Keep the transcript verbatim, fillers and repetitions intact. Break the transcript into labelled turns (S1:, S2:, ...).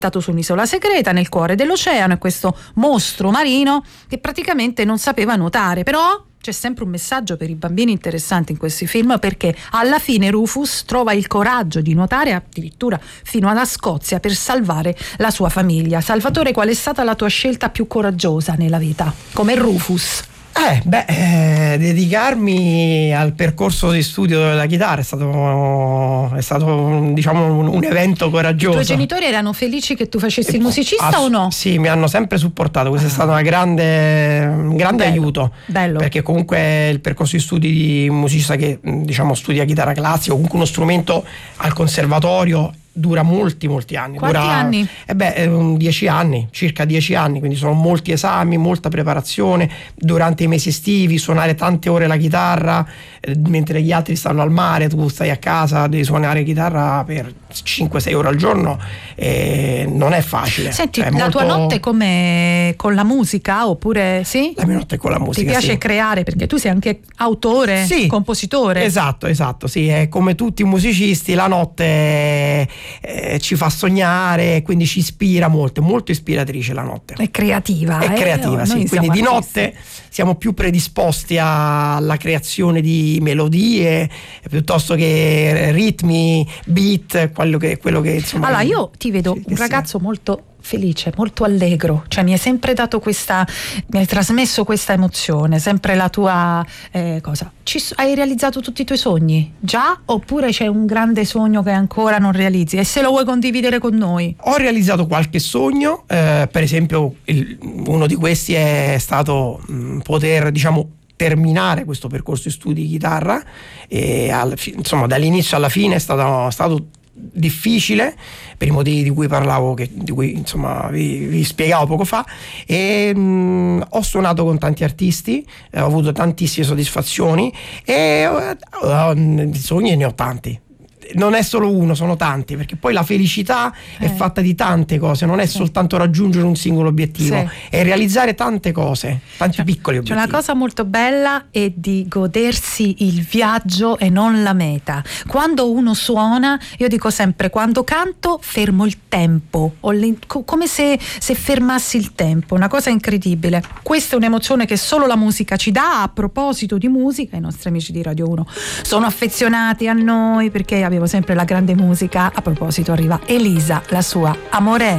S1: su un'isola segreta nel cuore dell'oceano, e questo mostro marino che praticamente non sapeva nuotare. Però c'è sempre un messaggio per i bambini interessante in questi film, perché alla fine Rufus trova il coraggio di nuotare addirittura fino alla Scozia per salvare la sua famiglia. Salvatore, qual è stata la tua scelta più coraggiosa nella vita, come Rufus?
S2: Eh, beh, eh, dedicarmi al percorso di studio della chitarra è stato, è stato diciamo un, un evento coraggioso.
S1: I tuoi genitori erano felici che tu facessi il musicista
S2: Ass-
S1: o no?
S2: Sì, mi hanno sempre supportato, questo è stato una grande, un grande
S1: Bello,
S2: aiuto,
S1: bello.
S2: perché comunque il percorso di studi di un musicista che diciamo studia chitarra classica o comunque uno strumento al conservatorio dura molti molti anni.
S1: Quanti
S2: dura,
S1: anni?
S2: Eh beh, um, dieci anni, circa dieci anni, quindi sono molti esami, molta preparazione durante i mesi estivi, suonare tante ore la chitarra eh, mentre gli altri stanno al mare, tu stai a casa, devi suonare chitarra per cinque sei ore al giorno, e non è facile.
S1: Senti,
S2: cioè,
S1: la
S2: molto...
S1: tua notte come con la musica, oppure sì?
S2: La mia notte è con la musica.
S1: Ti piace
S2: sì.
S1: creare, perché tu sei anche autore,
S2: sì,
S1: compositore.
S2: Esatto, esatto, sì, è come tutti i musicisti, la notte eh, ci fa sognare, quindi ci ispira molto, è molto ispiratrice la notte.
S1: È creativa.
S2: È
S1: eh?
S2: creativa,
S1: Noi
S2: sì, quindi
S1: siamo
S2: di
S1: artisti.
S2: notte siamo più predisposti alla creazione di melodie piuttosto che ritmi, beat, quello che, quello che insomma.
S1: Allora, io ti vedo
S2: sì,
S1: un
S2: sì.
S1: ragazzo molto felice, molto allegro, cioè mi hai sempre dato questa, mi hai trasmesso questa emozione, sempre la tua eh, cosa. Ci, hai realizzato tutti i tuoi sogni già, oppure c'è un grande sogno che ancora non realizzi, e se lo vuoi condividere con noi?
S2: Ho realizzato qualche sogno, eh, per esempio il, uno di questi è stato mh, poter diciamo terminare questo percorso di studi di chitarra, e al, insomma dall'inizio alla fine è stato, stato difficile per i motivi di cui parlavo, che, di cui insomma vi, vi spiegavo poco fa, e mh, ho suonato con tanti artisti, eh, ho avuto tantissime soddisfazioni e eh, sogni ne ho tanti. Non è solo uno, sono tanti, perché poi la felicità
S1: eh.
S2: è fatta di tante cose, non è
S1: sì.
S2: soltanto raggiungere un singolo obiettivo,
S1: sì.
S2: è realizzare tante cose, tanti
S1: cioè,
S2: piccoli
S1: cioè
S2: obiettivi.
S1: una cosa molto bella è di godersi il viaggio e non la meta. Quando uno suona, io dico sempre, quando canto fermo il tempo, ho le, co- come se, se fermassi il tempo, una cosa incredibile. Questa è un'emozione che solo la musica ci dà. A proposito di musica, i nostri amici di Radio uno sono affezionati a noi perché abbiamo sempre la grande musica. A proposito, arriva Elisa, la sua Amore.